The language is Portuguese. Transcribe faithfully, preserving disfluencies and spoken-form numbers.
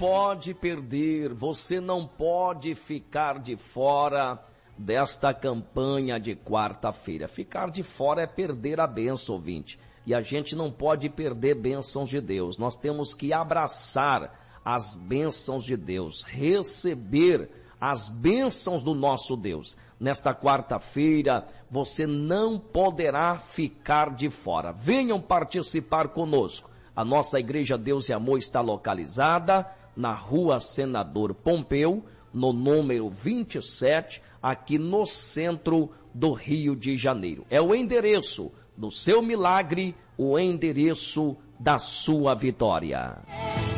pode perder, você não pode ficar de fora desta campanha de quarta-feira. Ficar de fora é perder a bênção, ouvinte. E a gente não pode perder bênçãos de Deus. Nós temos que abraçar as bênçãos de Deus, receber as bênçãos do nosso Deus. Nesta quarta-feira, você não poderá ficar de fora. Venham participar conosco. A nossa Igreja Deus e Amor está localizada na Rua Senador Pompeu, no número vinte e sete, aqui no centro do Rio de Janeiro. É o endereço do seu milagre, o endereço da sua vitória.